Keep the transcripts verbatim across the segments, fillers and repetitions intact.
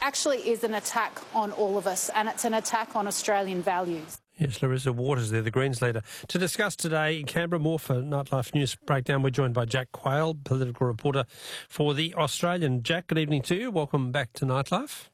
actually is an attack on all of us, and it's an attack on Australian values. Yes, Larissa Waters there, the Greens leader. To discuss today in Canberra, more for Nightlife News Breakdown, we're joined by Jack Quayle, political reporter for The Australian. Jack, good evening to you. Welcome back to Nightlife.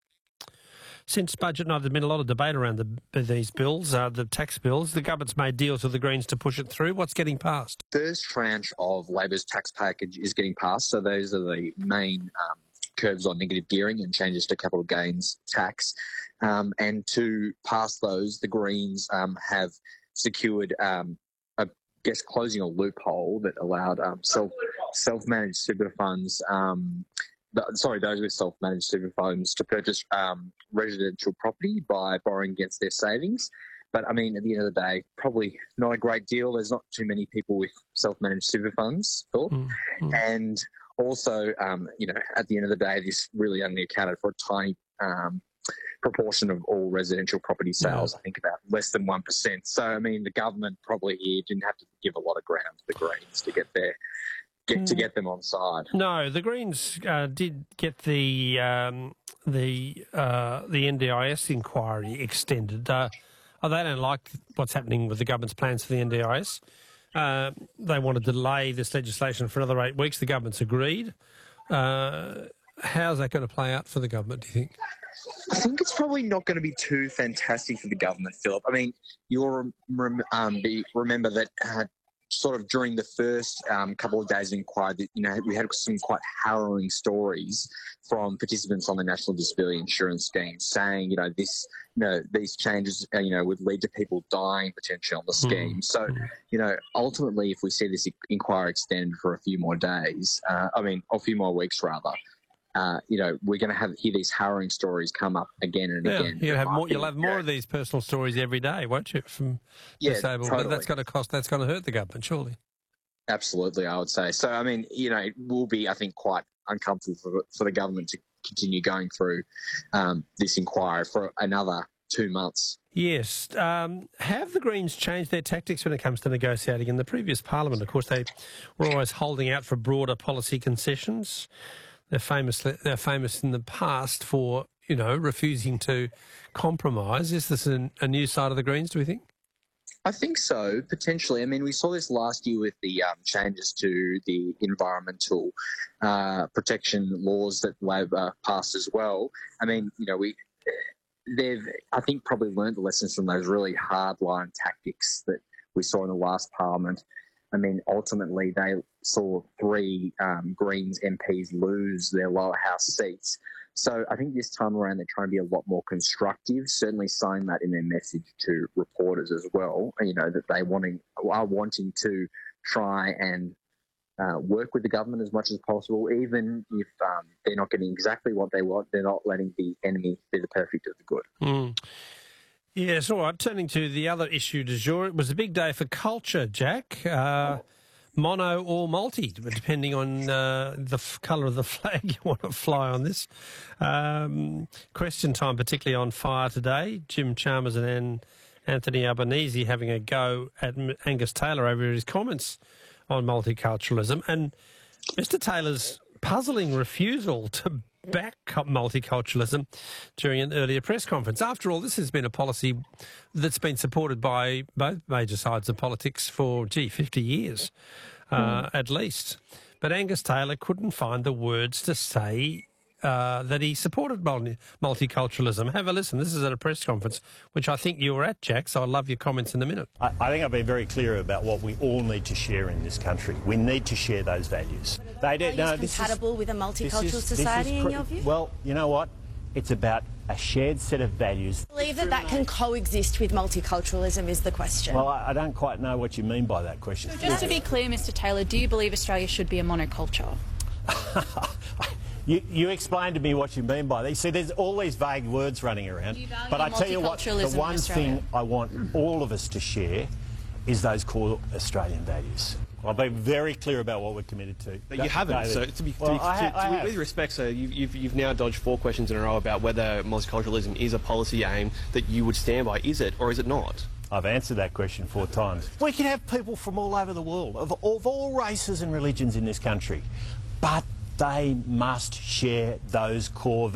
Since budget night, there's been a lot of debate around the, these bills, uh, the tax bills. The government's made deals with the Greens to push it through. What's getting passed? First tranche of Labor's tax package is getting passed. So those are the main um, curbs on negative gearing and changes to capital gains tax. Um, and to pass those, the Greens um, have secured, um, I guess, closing a loophole that allowed um, self, self-managed super funds um, sorry, those with self-managed super funds to purchase um, residential property by borrowing against their savings. But, I mean, at the end of the day, probably not a great deal. There's not too many people with self-managed super funds, Philip. Mm, mm. And also, um, you know, at the end of the day, this really only accounted for a tiny um, proportion of all residential property sales, yeah. I think about less than one percent. So, I mean, the government probably here didn't have to give a lot of ground to the Greens to get there. Get, to get them on side. No, the Greens uh, did get the um, the uh, the N D I S inquiry extended. Uh, oh, they don't like what's happening with the government's plans for the N D I S. Uh, they want to delay this legislation for another eight weeks. The government's agreed. Uh, how's that going to play out for the government, do you think? I think it's probably not going to be too fantastic for the government, Philip. I mean, you'll rem- um, be, remember that uh, sort of during the first um, couple of days of inquiry, that, you know, we had some quite harrowing stories from participants on the National Disability Insurance Scheme saying, you know, this, you know, these changes, uh, you know, would lead to people dying potentially on the scheme. Mm. So, you know, ultimately, if we see this inquiry extend for a few more days, uh, I mean, a few more weeks rather, Uh, you know, we're going to have hear these harrowing stories come up again and yeah, again. You'll have more. You'll have more of these personal stories every day, won't you? From yeah, disabled, totally. But that's going to cost. That's going to hurt the government, surely. Absolutely, I would say. So, I mean, you know, it will be, I think, quite uncomfortable for, for the government to continue going through um, this inquiry for another two months. Yes. Um, have the Greens changed their tactics when it comes to negotiating? In the previous Parliament, of course, they were always holding out for broader policy concessions. They're famous. They're famous in the past for, you know, refusing to compromise. Is this a, a new side of the Greens, do we think? I think so, potentially. I mean, we saw this last year with the um, changes to the environmental uh, protection laws that Labor passed as well. I mean, you know, we they've, I think, probably learned the lessons from those really hardline tactics that we saw in the last Parliament. I mean, ultimately, they saw three um, Greens M Ps lose their lower house seats. So I think this time around they're trying to be a lot more constructive, certainly saying that in their message to reporters as well, you know, that they wanting, are wanting to try and uh, work with the government as much as possible, even if um, they're not getting exactly what they want. They're not letting the enemy be the perfect of the good. Mm. Yes, all right. Turning to the other issue du jour, it was a big day for culture, Jack. Uh, oh. Mono or multi, depending on uh, the f- colour of the flag you want to fly on this. Um, question time, particularly on fire today. Jim Chalmers and An- Anthony Albanese having a go at M- Angus Taylor over his comments on multiculturalism. And Mister Taylor's puzzling refusal to back multiculturalism during an earlier press conference. After all, this has been a policy that's been supported by both major sides of politics for, gee, fifty years uh, mm. at least. But Angus Taylor couldn't find the words to say uh, that he supported multi- multiculturalism. Have a listen. This is at a press conference, which I think you were at, Jack, so I'd love your comments in a minute. I, I think I've been very clear about what we all need to share in this country. We need to share those values. They do, no, this compatible is, with a multicultural is, society, in your view? Well, you know what? It's about a shared set of values. I believe that that can coexist with multiculturalism is the question. Well, I, I don't quite know what you mean by that question. So just to be clear, Mister Taylor, do you believe Australia should be a monoculture? You, you explain to me what you mean by that. You see, there's all these vague words running around. But I tell you what, the one thing I want all of us to share is those core Australian values. I'll be very clear about what we're committed to. But you haven't. David. So to be, well, to be, I, to, I to, with respect, so you've, you've, you've now dodged four questions in a row about whether multiculturalism is a policy aim that you would stand by. Is it or is it not? I've answered that question four times. We can have people from all over the world, of, of all races and religions in this country, but they must share those core values.